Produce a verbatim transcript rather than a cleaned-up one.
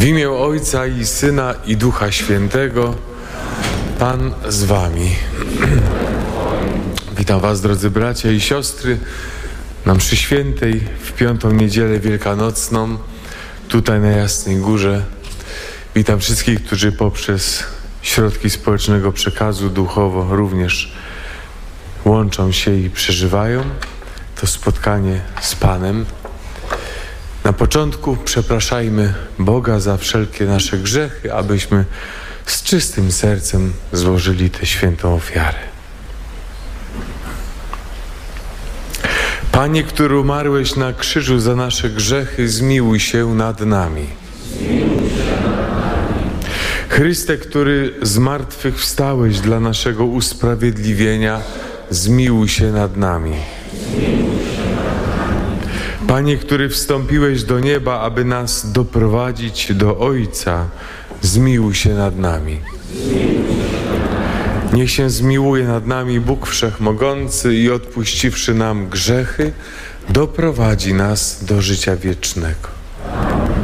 imię Ojca i Syna i Ducha Świętego. Pan z wami. Witam was, drodzy bracia i siostry, na mszy świętej w piątą niedzielę wielkanocną, tutaj na Jasnej Górze. Witam wszystkich, którzy poprzez środki społecznego przekazu duchowo również łączą się i przeżywają to spotkanie z Panem. Na początku przepraszajmy Boga za wszelkie nasze grzechy, abyśmy z czystym sercem złożyli tę świętą ofiarę. Panie, który umarłeś na krzyżu za nasze grzechy, zmiłuj się nad nami. Chryste, który z martwych wstałeś dla naszego usprawiedliwienia, zmiłuj się nad nami. Panie, który wstąpiłeś do nieba, aby nas doprowadzić do Ojca, zmiłuj się nad nami. Niech się zmiłuje nad nami Bóg Wszechmogący i odpuściwszy nam grzechy, doprowadzi nas do życia wiecznego.